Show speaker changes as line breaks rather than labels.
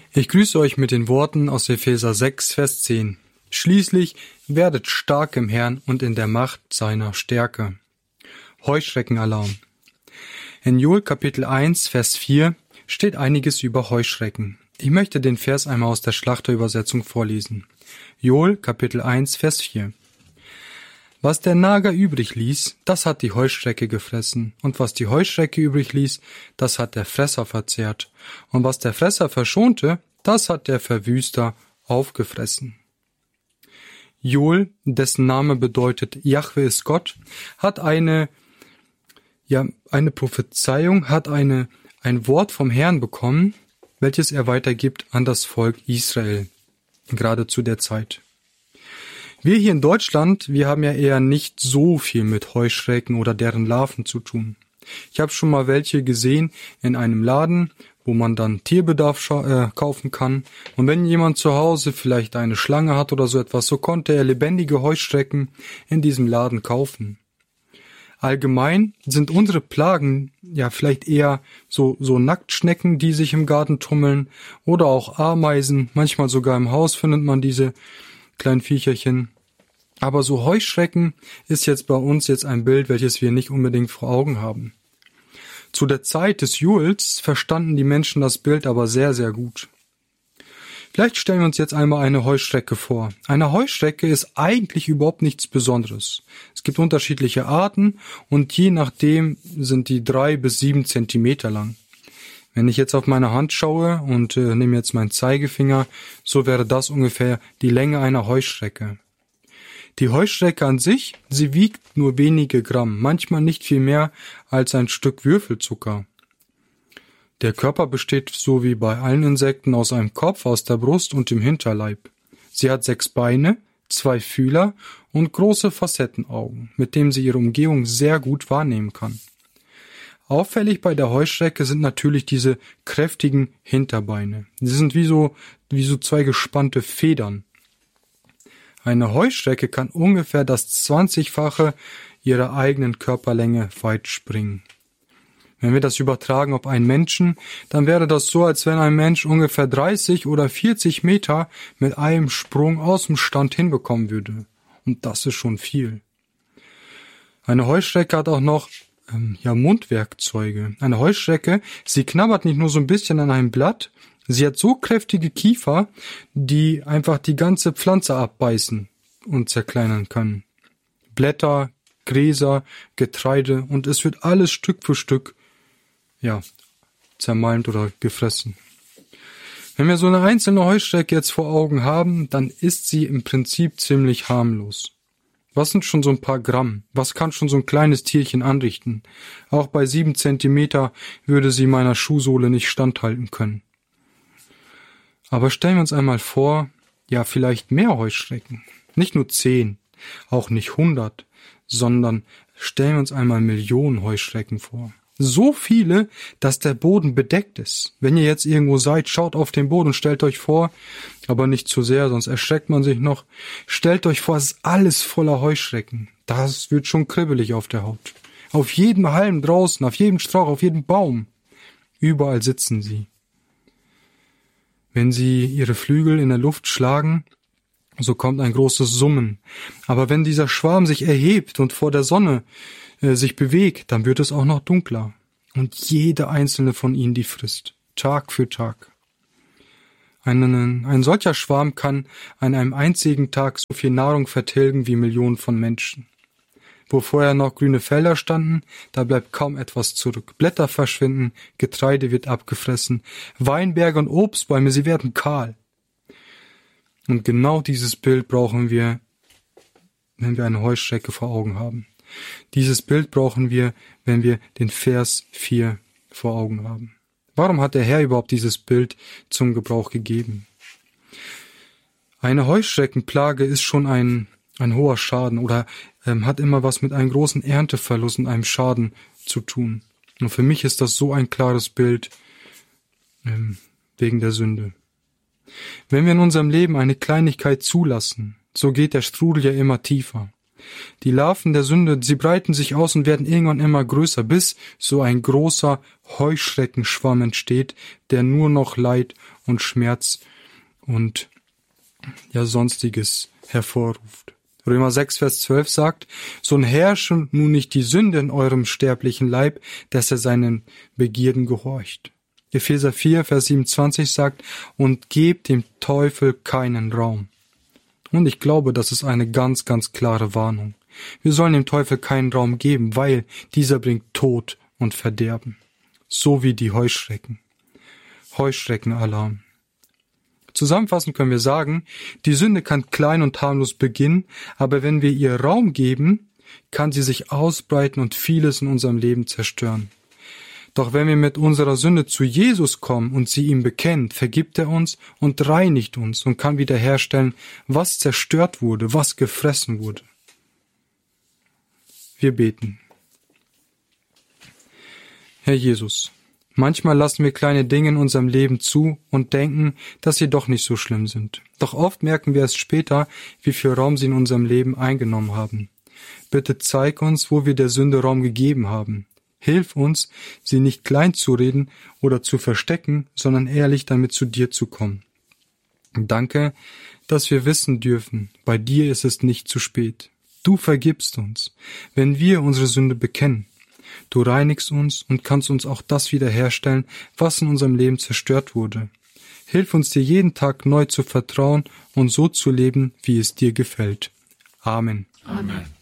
Ich grüße euch mit den Worten aus Epheser 6, Vers 10. Schließlich werdet stark im Herrn und in der Macht seiner Stärke. Heuschreckenalarm. In Joel Kapitel 1, Vers 4 steht einiges über Heuschrecken. Ich möchte den Vers einmal aus der Schlachterübersetzung vorlesen. Joel Kapitel 1, Vers 4. Was der Nager übrig ließ, das hat die Heuschrecke gefressen. Und was die Heuschrecke übrig ließ, das hat der Fresser verzehrt. Und was der Fresser verschonte, das hat der Verwüster aufgefressen. Joel, dessen Name bedeutet Jahwe ist Gott, hat eine Prophezeiung, hat ein Wort vom Herrn bekommen, welches er weitergibt an das Volk Israel, gerade zu der Zeit. Wir hier in Deutschland, wir haben ja eher nicht so viel mit Heuschrecken oder deren Larven zu tun. Ich habe schon mal welche gesehen in einem Laden, wo man dann Tierbedarf kaufen kann. Und wenn jemand zu Hause vielleicht eine Schlange hat oder so etwas, so konnte er lebendige Heuschrecken in diesem Laden kaufen. Allgemein sind unsere Plagen ja vielleicht eher so Nacktschnecken, die sich im Garten tummeln, oder auch Ameisen. Manchmal sogar im Haus findet man diese kleinen Viecherchen. Aber so Heuschrecken ist jetzt bei uns jetzt ein Bild, welches wir nicht unbedingt vor Augen haben. Zu der Zeit des Joels verstanden die Menschen das Bild aber sehr, sehr gut. Vielleicht stellen wir uns jetzt einmal eine Heuschrecke vor. Eine Heuschrecke ist eigentlich überhaupt nichts Besonderes. Es gibt unterschiedliche Arten und je nachdem sind die 3 bis 7 Zentimeter lang. Wenn ich jetzt auf meine Hand schaue und nehme jetzt meinen Zeigefinger, so wäre das ungefähr die Länge einer Heuschrecke. Die Heuschrecke an sich, sie wiegt nur wenige Gramm, manchmal nicht viel mehr als ein Stück Würfelzucker. Der Körper besteht so wie bei allen Insekten aus einem Kopf, aus der Brust und dem Hinterleib. Sie hat 6 Beine, 2 Fühler und große Facettenaugen, mit denen sie ihre Umgebung sehr gut wahrnehmen kann. Auffällig bei der Heuschrecke sind natürlich diese kräftigen Hinterbeine. Sie sind wie so 2 gespannte Federn. Eine Heuschrecke kann ungefähr das 20-fache ihrer eigenen Körperlänge weit springen. Wenn wir das übertragen auf einen Menschen, dann wäre das so, als wenn ein Mensch ungefähr 30 oder 40 Meter mit einem Sprung aus dem Stand hinbekommen würde. Und das ist schon viel. Eine Heuschrecke hat auch noch Mundwerkzeuge. Eine Heuschrecke, sie knabbert nicht nur so ein bisschen an einem Blatt, sie hat so kräftige Kiefer, die einfach die ganze Pflanze abbeißen und zerkleinern können. Blätter, Gräser, Getreide und es wird alles Stück für Stück zermalmt oder gefressen. Wenn wir so eine einzelne Heuschrecke jetzt vor Augen haben, dann ist sie im Prinzip ziemlich harmlos. Was sind schon so ein paar Gramm? Was kann schon so ein kleines Tierchen anrichten? Auch bei 7 Zentimeter würde sie meiner Schuhsohle nicht standhalten können. Aber stellen wir uns einmal vor, vielleicht mehr Heuschrecken. Nicht nur 10, auch nicht 100, sondern stellen wir uns einmal Millionen Heuschrecken vor. So viele, dass der Boden bedeckt ist. Wenn ihr jetzt irgendwo seid, schaut auf den Boden und stellt euch vor, aber nicht zu sehr, sonst erschreckt man sich noch. Stellt euch vor, es ist alles voller Heuschrecken. Das wird schon kribbelig auf der Haut. Auf jedem Halm draußen, auf jedem Strauch, auf jedem Baum. Überall sitzen sie. Wenn sie ihre Flügel in der Luft schlagen, so kommt ein großes Summen. Aber wenn dieser Schwarm sich erhebt und vor der Sonne sich bewegt, dann wird es auch noch dunkler. Und jede einzelne von ihnen die frisst, Tag für Tag. Ein solcher Schwarm kann an einem einzigen Tag so viel Nahrung vertilgen wie Millionen von Menschen. Wo vorher noch grüne Felder standen, da bleibt kaum etwas zurück. Blätter verschwinden, Getreide wird abgefressen, Weinberge und Obstbäume, sie werden kahl. Und genau dieses Bild brauchen wir, wenn wir eine Heuschrecke vor Augen haben. Dieses Bild brauchen wir, wenn wir den Vers 4 vor Augen haben. Warum hat der Herr überhaupt dieses Bild zum Gebrauch gegeben? Eine Heuschreckenplage ist schon ein hoher Schaden oder hat immer was mit einem großen Ernteverlust und einem Schaden zu tun. Und für mich ist das so ein klares Bild wegen der Sünde. Wenn wir in unserem Leben eine Kleinigkeit zulassen, so geht der Strudel ja immer tiefer. Die Larven der Sünde, sie breiten sich aus und werden irgendwann immer größer, bis so ein großer Heuschreckenschwamm entsteht, der nur noch Leid und Schmerz und Sonstiges hervorruft. Römer 6, Vers 12 sagt, so herrsche nun nicht die Sünde in eurem sterblichen Leib, dass er seinen Begierden gehorcht. Epheser 4, Vers 27 sagt, und gebt dem Teufel keinen Raum. Und ich glaube, das ist eine ganz, ganz klare Warnung. Wir sollen dem Teufel keinen Raum geben, weil dieser bringt Tod und Verderben. So wie die Heuschrecken. Heuschreckenalarm. Zusammenfassend können wir sagen, die Sünde kann klein und harmlos beginnen, aber wenn wir ihr Raum geben, kann sie sich ausbreiten und vieles in unserem Leben zerstören. Doch wenn wir mit unserer Sünde zu Jesus kommen und sie ihm bekennen, vergibt er uns und reinigt uns und kann wiederherstellen, was zerstört wurde, was gefressen wurde. Wir beten. Herr Jesus, manchmal lassen wir kleine Dinge in unserem Leben zu und denken, dass sie doch nicht so schlimm sind. Doch oft merken wir erst später, wie viel Raum sie in unserem Leben eingenommen haben. Bitte zeig uns, wo wir der Sünde Raum gegeben haben. Hilf uns, sie nicht klein zu reden oder zu verstecken, sondern ehrlich damit zu dir zu kommen. Danke, dass wir wissen dürfen, bei dir ist es nicht zu spät. Du vergibst uns, wenn wir unsere Sünde bekennen. Du reinigst uns und kannst uns auch das wiederherstellen, was in unserem Leben zerstört wurde. Hilf uns dir jeden Tag neu zu vertrauen und so zu leben, wie es dir gefällt. Amen.
Amen.